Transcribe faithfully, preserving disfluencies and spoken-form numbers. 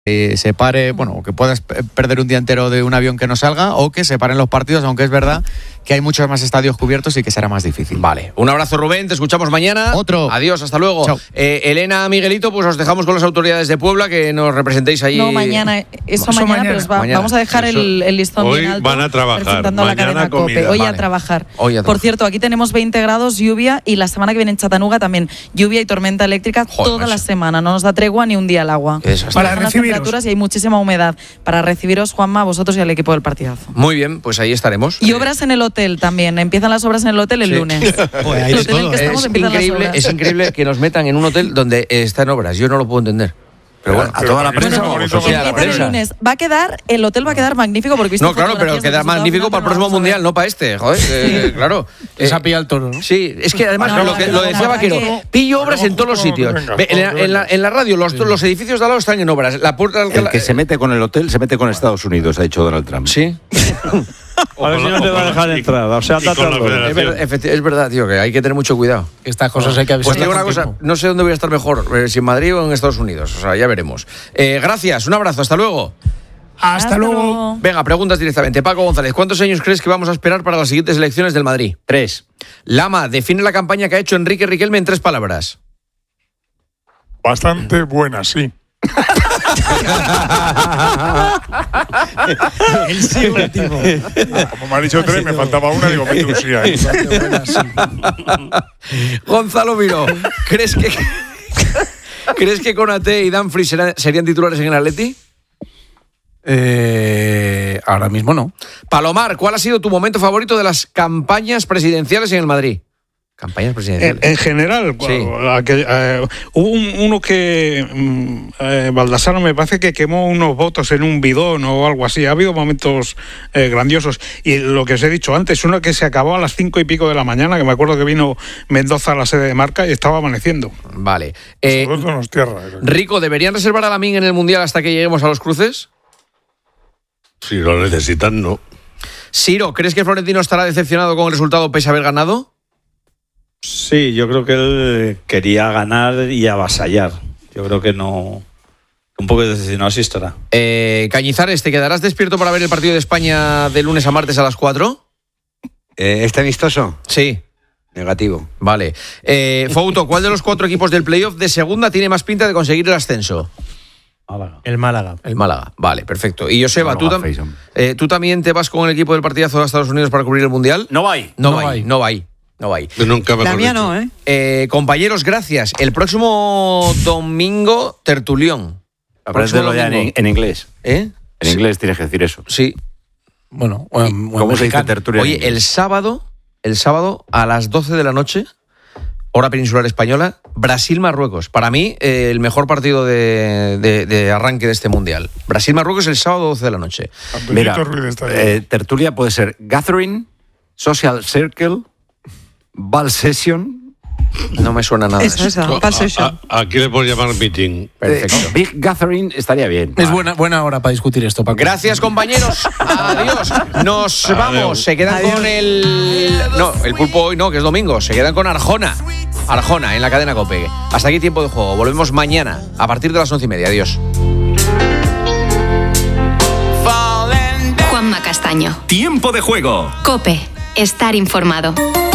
Eh, se pare, bueno, que puedas perder un día entero de un avión que no salga, o que se paren los partidos, aunque es verdad que hay muchos más estadios cubiertos y que será más difícil. Vale, un abrazo, Rubén, te escuchamos mañana. Otro. Adiós, hasta luego. Eh, Elena, Miguelito, pues os dejamos con las autoridades de Puebla que nos representéis ahí. No, mañana, eso Eso mañana, mañana. pero os va- Mañana. vamos a dejar el, el listón Hoy bien alto. van a trabajar, presentando la mañana cadena comida. COPE. Hoy Vale. a trabajar. Hoy a Por trabajar. cierto, aquí tenemos veinte grados, lluvia, y la semana que viene en Chatanuga también lluvia y tormenta eléctrica. Joder, toda la macho. semana. No nos da tregua ni un día al agua. Eso está. Para Bajan las recibiros. temperaturas y hay muchísima humedad. Para recibiros, Juanma, a vosotros y al equipo del partidazo. Muy bien, pues ahí estaremos. Y obras en el hotel también. Empiezan las obras en el hotel el Sí. lunes. Joder, hay El de hotel en el todo. que estamos Es empiezan las increíble, obras. es increíble que nos metan en un hotel donde está en obras. Yo no lo puedo entender. Pero bueno, a toda la prensa, Bueno, bonito, o sea, a la Empieza el prensa. lunes. Va a quedar, el hotel va a quedar magnífico porque he visto No, claro, pero fotografías del queda resultado magnífico final, para el pero próximo vamos a ver. mundial, no para este. Joder, eh, claro. Se Eh, ha pillado el toro, ¿no? Sí, es que además No, lo, no, que, no, lo no, decía no, Vaquero, que- pillo obras en todos los sitios. Venga, Ve, en, la, en la- en la radio, los, los edificios de al lado están en obras. La puerta de El Alcalá. que se mete con el hotel se mete con Estados Unidos, ha dicho Donald Trump. Sí. A ver si no te va a dejar entrar. O sea, Y con la date algo. Es, federación. ver- efecti- es verdad, tío, que hay que tener mucho cuidado. Estas cosas hay que avisar. Pues te digo una cosa, no sé dónde voy a estar mejor, eh, si en Madrid o en Estados Unidos. O sea, ya veremos. Eh, gracias, un abrazo, hasta luego. Hasta luego. Venga, preguntas directamente. Paco González, ¿cuántos años crees que vamos a esperar para las siguientes elecciones del Madrid? Tres. Lama, define la campaña que ha hecho Enrique Riquelme en tres palabras. Bastante buena, sí. El sí último. Como me ha dicho tres, me faltaba una, digo, mete un sí ahí. Gonzalo Miró, ¿crees que ¿crees que Konaté y Dumfries serán- serían titulares en el Atleti? Eh, ahora mismo no. Palomar, ¿cuál ha sido tu momento favorito de las campañas presidenciales en el Madrid? Campañas En, presidenciales. en general, Sí. la que, eh, hubo un- uno que mm, eh, Baldassaro me parece que quemó unos votos en un bidón o algo así. Ha habido momentos eh, grandiosos. Y lo que os he dicho antes, uno que se acabó a las cinco y pico de la mañana, que me acuerdo que vino Mendoza a la sede de Marca y estaba amaneciendo. Vale. Eh, Nosotros nos tierra. Rico, ¿deberían reservar a Lamine en el Mundial hasta que lleguemos a los cruces? Si lo necesitan, no. Siro, ¿crees que Florentino estará decepcionado con el resultado pese a haber ganado? Sí, yo creo que él quería ganar y avasallar. Yo creo que no. Un poco decepcionado sí estará. Eh, Cañizares, ¿te quedarás despierto para ver el partido de España de lunes a martes a las cuatro? Eh, ¿Este amistoso? Sí. Negativo. Vale. Eh, Fouto, ¿cuál de los cuatro equipos del playoff de segunda tiene más pinta de conseguir el ascenso? Málaga. El Málaga. El Málaga. Vale, perfecto. Y Joseba, ¿tú, tam- Málaga, eh, ¿tú también te vas con el equipo del partidazo a Estados Unidos para cubrir el Mundial? No hay. No, No va, hay. no va, ahí, no va. ahí. Yo nunca me La mía dicho. no, ¿eh? Eh, compañeros, gracias. El próximo domingo, tertulión. Apréndelo Próximo ya en, domingo. en inglés. ¿Eh? En inglés tienes que decir eso. Sí. Bueno, o en- o en ¿Cómo se dice mexicano. tertulia? en Oye, inglés? el sábado, el sábado a las doce de la noche, hora peninsular española, Brasil-Marruecos. Para mí, eh, el mejor partido de, de- de arranque de este Mundial. Brasil-Marruecos el sábado doce de la noche. Mira, Antoñito Ruiz está ahí. eh, tertulia puede ser gathering, social circle, ball session, No me suena nada. Esa, eso. esa, Pulp Session. A- a- Aquí le puedes llamar meeting. Perfecto. eh, big gathering estaría bien. Es buena, buena hora para discutir esto, Paco. Gracias, compañeros. Adiós. Nos vamos. Se quedan con el. No, el pulpo hoy no, que es domingo. Se quedan con Arjona. Arjona en la cadena COPE. Hasta aquí tiempo de juego. Volvemos mañana a partir de las once y media. Adiós. Juanma Castaño. Tiempo de juego. COPE. Estar informado.